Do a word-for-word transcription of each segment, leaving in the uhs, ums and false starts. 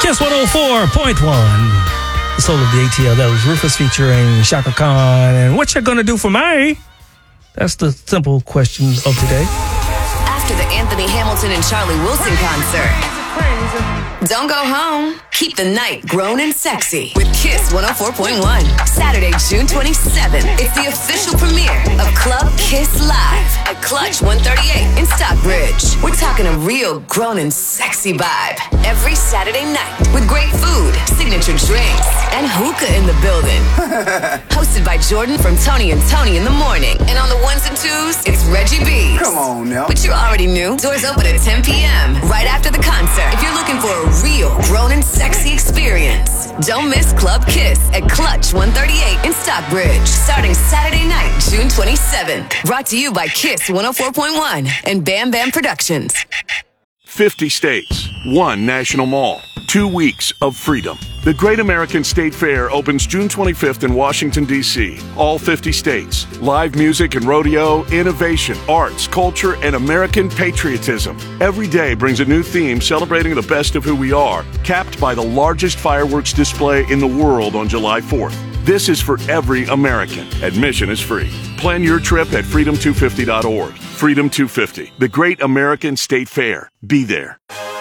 Kiss one oh four point one. The soul of the A T L. That was Rufus featuring Shaka Khan. And what you gonna do for me? That's the simple question of today. After the Anthony Hamilton and Charlie Wilson concert, don't go home. Keep the night grown and sexy with Kiss one oh four point one. Saturday, June twenty-seventh. It's the official premiere of Club Kiss Live at Clutch one thirty-eight in Stockbridge. We're talking a real grown and sexy vibe every Saturday night with great food, signature drinks, and hookah in the building. Hosted by Jordan from Tony and Tony in the morning. And on the ones and twos, it's Reggie B. Come on now. Which you already knew. Doors open at ten p.m. right after the concert. If you're looking for a real grown and sexy experience, don't miss Club Kiss at Clutch one thirty-eight in Stockbridge. Starting Saturday night, June twenty-seventh. Brought to you by Kiss one oh four point one and Bam Bam Productions. fifty states, one national mall, two weeks of freedom. The Great American State Fair opens June twenty-fifth in Washington, D C All fifty states. Live music and rodeo, innovation, arts, culture, and American patriotism. Every day brings a new theme celebrating the best of who we are, capped by the largest fireworks display in the world on July fourth. This is for every American. Admission is free. Plan your trip at freedom two fifty dot org. Freedom two fifty, the Great American State Fair. Be there.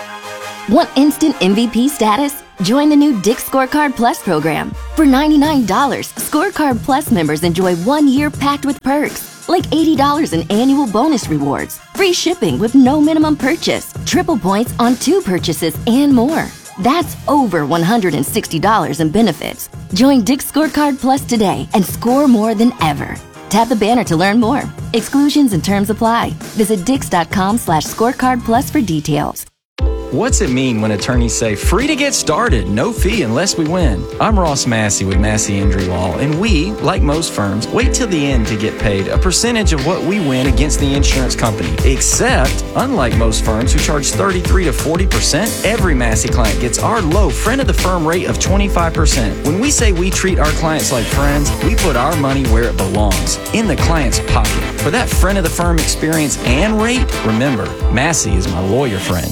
Want instant M V P status? Join the new Dick's Scorecard Plus program. For ninety-nine dollars, Scorecard Plus members enjoy one year packed with perks, like eighty dollars in annual bonus rewards, free shipping with no minimum purchase, triple points on two purchases, and more. That's over one hundred sixty dollars in benefits. Join Dick's Scorecard Plus today and score more than ever. Tap the banner to learn more. Exclusions and terms apply. Visit dix.com slash scorecard plus for details. What's it mean when attorneys say free to get started, no fee unless we win? I'm Ross Massey with Massey Injury Law, and we, like most firms, wait till the end to get paid a percentage of what we win against the insurance company. Except, unlike most firms who charge thirty-three to forty percent, every Massey client gets our low friend of the firm rate of twenty-five percent. When we say we treat our clients like friends, we put our money where it belongs, in the client's pocket. For that friend of the firm experience and rate, remember, Massey is my lawyer friend.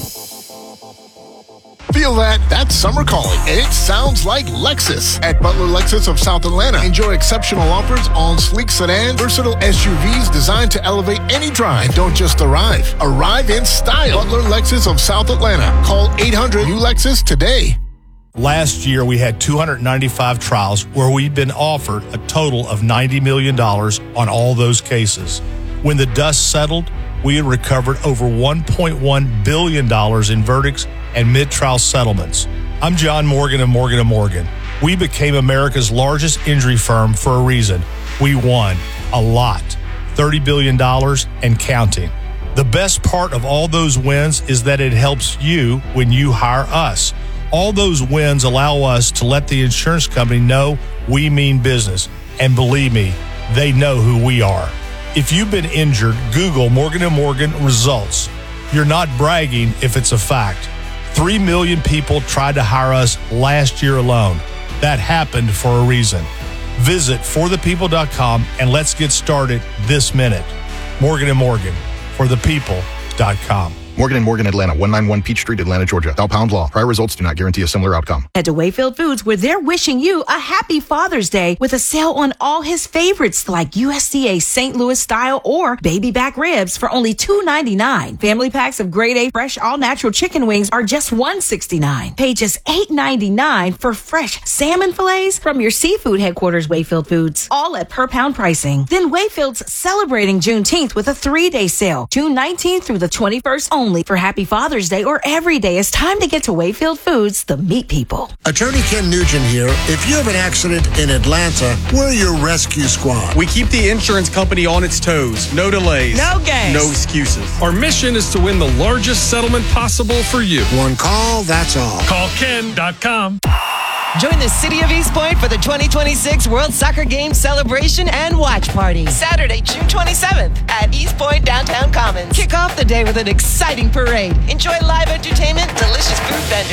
Feel that? That's summer calling, and it sounds like Lexus. At Butler Lexus of South Atlanta, enjoy exceptional offers on sleek sedan, versatile S U Vs designed to elevate any drive. And don't just arrive. Arrive in style. Butler Lexus of South Atlanta. Call eight hundred new Lexus today. Last year, we had two hundred ninety-five trials where we'd been offered a total of ninety million dollars on all those cases. When the dust settled, we had recovered over one point one billion dollars in verdicts and mid-trial settlements. I'm John Morgan of Morgan and Morgan. We became America's largest injury firm for a reason. We won a lot, thirty billion dollars and counting. The best part of all those wins is that it helps you when you hire us. All those wins allow us to let the insurance company know we mean business. And believe me, they know who we are. If you've been injured, Google Morgan and Morgan results. You're not bragging if it's a fact. Three million people tried to hire us last year alone. That happened for a reason. Visit for the people dot com and let's get started this minute. Morgan and Morgan, for the people dot com. Morgan and Morgan, Atlanta, one ninety-one Peach Street, Atlanta, Georgia. Thou pound law. Prior results do not guarantee a similar outcome. Head to Wayfield Foods, where they're wishing you a happy Father's Day with a sale on all his favorites like U S D A Saint Louis style or baby back ribs for only two ninety-nine. Family packs of grade A fresh all natural chicken wings are just one sixty-nine. Pay just eight ninety-nine for fresh salmon fillets from your seafood headquarters, Wayfield Foods. All at per pound pricing. Then Wayfield's celebrating Juneteenth with a three-day sale, June nineteenth through the twenty-first only. For Happy Father's Day or every day. It's time to get to Wayfield Foods, the meat people. Attorney Ken Nugent here. If you have an accident in Atlanta, we're your rescue squad. We keep the insurance company on its toes. No delays. No games. No excuses. Our mission is to win the largest settlement possible for you. One call, that's all. Call Ken dot com. Join the city of East Point for the twenty twenty-six World Soccer Games celebration and watch party. Saturday, June twenty-seventh at East Point Downtown Commons. Kick off the day with an exciting parade. Enjoy live entertainment, delicious food vendors,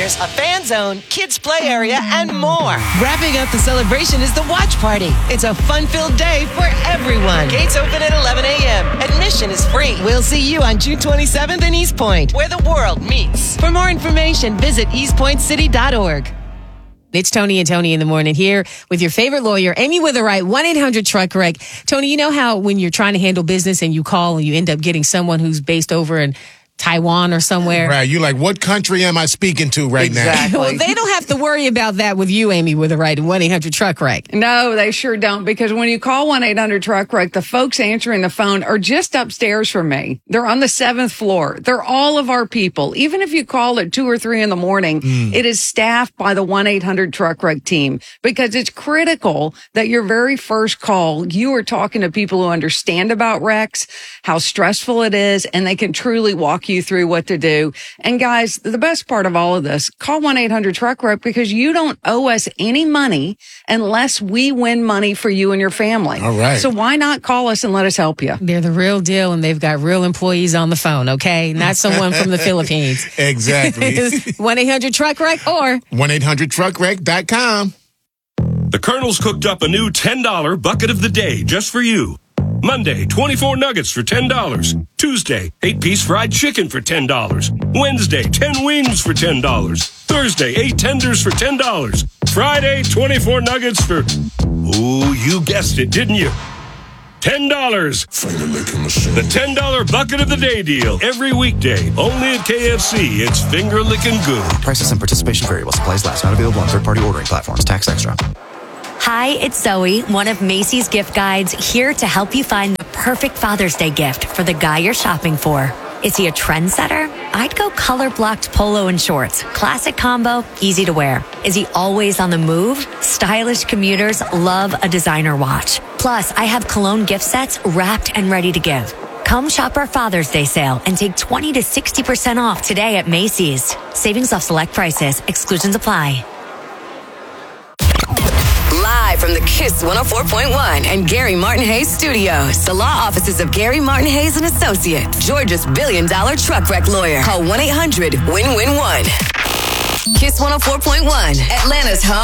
there's a fan zone, kids play area, and more. Wrapping up the celebration is the watch party. It's a fun-filled day for everyone. Gates open at eleven a.m. Admission is free. We'll see you on June twenty-seventh in East Point, where the world meets. For more information, visit east point city dot org. It's Tony and Tony in the morning here with your favorite lawyer, Amy Witherite, one eight hundred truck wreck. Tony, you know how when you're trying to handle business and you call and you end up getting someone who's based over in Taiwan or somewhere? Right. You're like, what country am I speaking to right exactly. now? Well, they don't have to worry about that with you, Amy Witherite, one eight hundred truck wreck. No, they sure don't, because when you call one eight hundred truck wreck, the folks answering the phone are just upstairs from me. They're on the seventh floor. They're all of our people. Even if you call at two or three in the morning, mm. it is staffed by the one eight hundred truck wreck team, because it's critical that your very first call, you are talking to people who understand about wrecks, how stressful it is, and they can truly walk you through what to do. And guys, the best part of all of this, call one eight hundred truck wreck, because you don't owe us any money unless we win money for you and your family. All right. So why not call us and let us help you? They're the real deal, and they've got real employees on the phone, okay? Not someone from the Philippines. Exactly. one eight hundred truck wreck or one eight hundred truck wreck dot com. The Colonel's cooked up a new ten dollar bucket of the day just for you. Monday, twenty-four nuggets for ten dollars. Tuesday, eight-piece fried chicken for ten dollars. Wednesday, ten wings for ten dollars. Thursday, eight tenders for ten dollars. Friday, twenty-four nuggets for, ooh, you guessed it, didn't you? ten dollars. The ten dollar bucket of the day deal. Every weekday, only at K F C. It's finger-licking good. Prices and participation vary while supplies last. Not available on third-party ordering platforms. Tax extra. Hi, it's Zoe, one of Macy's gift guides, here to help you find the perfect Father's Day gift for the guy you're shopping for. Is he a trendsetter? I'd go color-blocked polo and shorts. Classic combo, easy to wear. Is he always on the move? Stylish commuters love a designer watch. Plus, I have cologne gift sets wrapped and ready to give. Come shop our Father's Day sale and take twenty to sixty percent off today at Macy's. Savings off select prices. Exclusions apply. Live from the Kiss one oh four point one and Gary Martin Hayes studios, the law offices of Gary Martin Hayes and Associates, Georgia's billion dollar truck wreck lawyer. Call one eight hundred win win one. Kiss one oh four point one, Atlanta's home